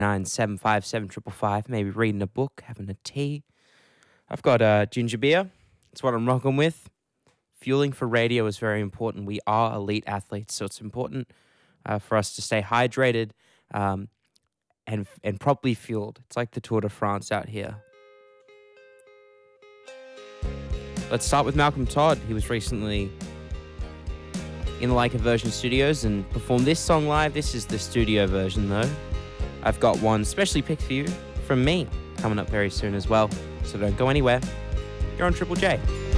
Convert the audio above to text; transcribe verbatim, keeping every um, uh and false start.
nine seven five seven five five. Maybe reading a book, having a tea. I've got uh, ginger beer. That's what I'm rocking with. Fueling for radio is very important. We are elite athletes, so it's important uh, for us to stay hydrated um, and and properly fueled. It's like the Tour de France out here. Let's start with Malcolm Todd. He was recently in the Like a Version Studios and performed this song live. This is the studio version, though. I've got one specially picked for you from me coming up very soon as well. So don't go anywhere. You're on Triple J.